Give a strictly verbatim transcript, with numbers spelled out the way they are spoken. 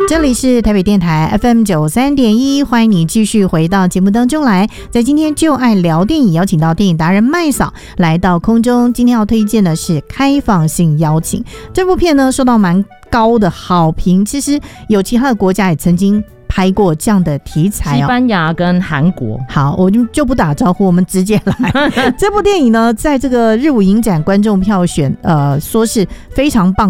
这里是台北电台 F M 九三点一，欢迎你继续回到节目当中来。在今天就爱聊电影，邀请到电影达人麦嫂来到空中。今天要推荐的是开放性邀请，这部片呢受到蛮高的好评，其实有其他的国家也曾经拍过这样的题材、哦、 西班牙跟韩国。 好，我就就不打招呼，我们直接来。这部电影呢，在这个日舞影展观众票选，呃，说是非常棒